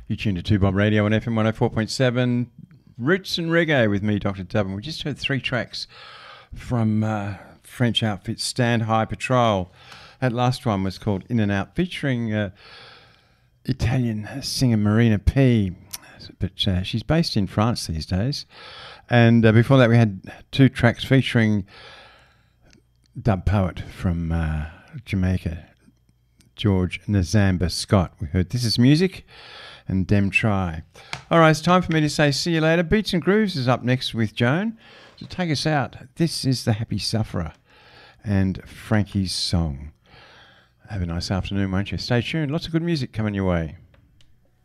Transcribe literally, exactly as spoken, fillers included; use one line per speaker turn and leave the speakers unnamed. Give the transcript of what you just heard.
You tuned to two Bob Radio on F M one oh four point seven, Roots and Reggae with me, Doctor Dub. We just heard three tracks from uh, French outfit Stand High Patrol. That last one was called In and Out, featuring uh, Italian singer Marina P. But uh, she's based in France these days. And uh, before that we had two tracks featuring dub poet from uh, Jamaica, George Nazamba Scott. We heard This Is Music and Dem Try. All right, it's time for me to say see you later. Beats and Grooves is up next with Joan. So take us out. This is The Happy Sufferer and Frankie's Song. Have a nice afternoon, won't you? Stay tuned. Lots of good music coming your way.